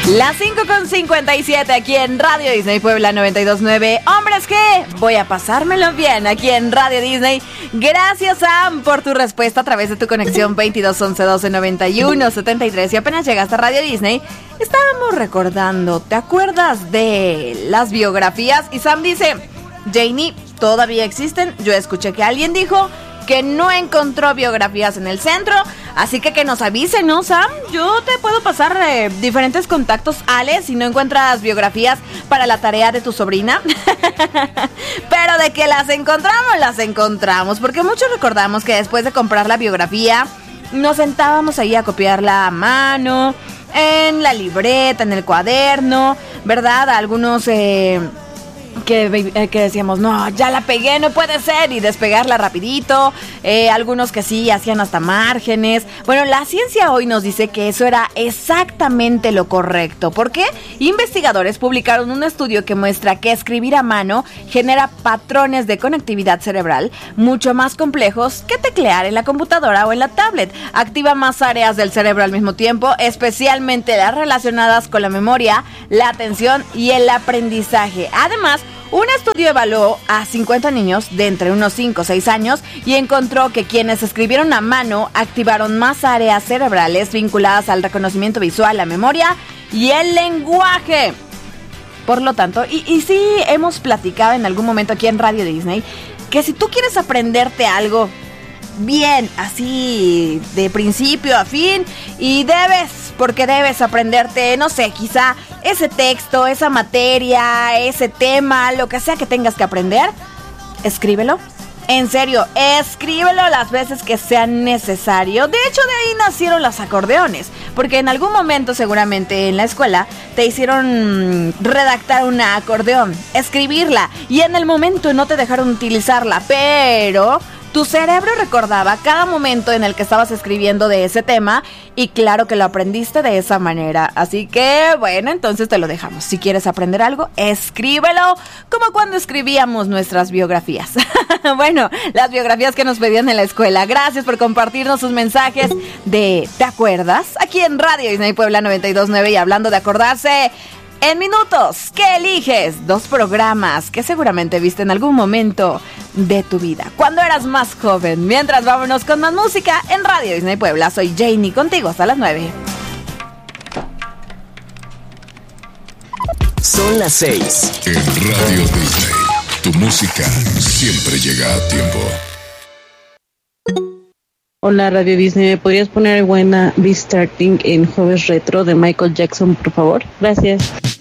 Las 5:57 aquí en Radio Disney Puebla 92.9. Hombres, ¿qué? Voy a pasármelo bien aquí en Radio Disney. Gracias, Sam, por tu respuesta a través de tu conexión 22 11 12 91 73. Y apenas llegaste a Radio Disney, estábamos recordando, ¿te acuerdas de las biografías? Y Sam dice, Janie, ¿todavía existen? Yo escuché que alguien dijo que no encontró biografías en el centro, así que nos avisen, ¿no, Sam? Yo te puedo pasar diferentes contactos, Ale, si no encuentras biografías para la tarea de tu sobrina. Pero de que las encontramos, porque muchos recordamos que después de comprar la biografía, nos sentábamos ahí a copiarla a mano, en la libreta, en el cuaderno, ¿verdad? Algunos que decíamos, no, ya la pegué, no puede ser, y despegarla rapidito. Algunos que sí hacían hasta márgenes. Bueno, la ciencia hoy nos dice que eso era exactamente lo correcto. ¿Por qué? Investigadores publicaron un estudio que muestra que escribir a mano genera patrones de conectividad cerebral mucho más complejos que teclear en la computadora o en la tablet. Activa más áreas del cerebro al mismo tiempo, especialmente las relacionadas con la memoria, la atención y el aprendizaje. Además, un estudio evaluó a 50 niños de entre unos 5 o 6 años y encontró que quienes escribieron a mano activaron más áreas cerebrales vinculadas al reconocimiento visual, la memoria y el lenguaje. Por lo tanto, y sí hemos platicado en algún momento aquí en Radio Disney, que si tú quieres aprenderte algo bien, así de principio a fin, y porque debes aprenderte, no sé, quizá ese texto, esa materia, ese tema, lo que sea que tengas que aprender, escríbelo. En serio, escríbelo las veces que sea necesario. De hecho, de ahí nacieron los acordeones, porque en algún momento seguramente en la escuela te hicieron redactar una acordeón, escribirla, y en el momento no te dejaron utilizarla, pero tu cerebro recordaba cada momento en el que estabas escribiendo de ese tema, y claro que lo aprendiste de esa manera. Así que, bueno, entonces te lo dejamos. Si quieres aprender algo, escríbelo, como cuando escribíamos nuestras biografías. Bueno, las biografías que nos pedían en la escuela. Gracias por compartirnos sus mensajes de ¿te acuerdas? Aquí en Radio Disney Puebla 92.9. Y hablando de acordarse, en minutos, ¿qué eliges? 2 programas que seguramente viste en algún momento de tu vida, cuando eras más joven. Mientras, vámonos con más música en Radio Disney Puebla. Soy Janie, contigo hasta las 9. Son las 6. En Radio Disney, tu música siempre llega a tiempo. Hola Radio Disney, ¿me podrías poner buena Be Starting en Jueves Retro de Michael Jackson, por favor? Gracias.